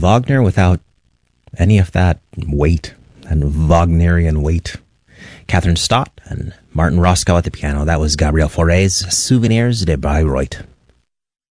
Wagner without any of that weight and Wagnerian weight. Catherine Stott and Martin Roscoe at the piano. That was Gabriel Fauré's Souvenirs de Bayreuth.